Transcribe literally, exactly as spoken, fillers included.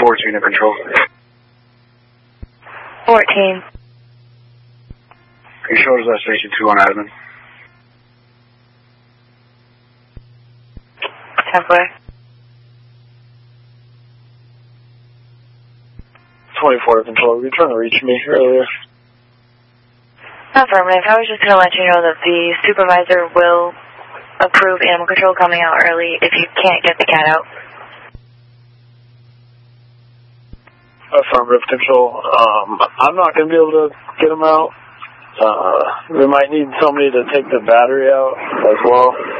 fourteen to control. fourteen. Can you show us that station two on admin? Template. twenty-four to control. Were you trying to reach me earlier? Affirmative. I was just going to let you know that the supervisor will approve animal control coming out early if you can't get the cat out. Affirmative control. Um, I'm not going to be able to get him out. Uh, we might need somebody to take the battery out as well.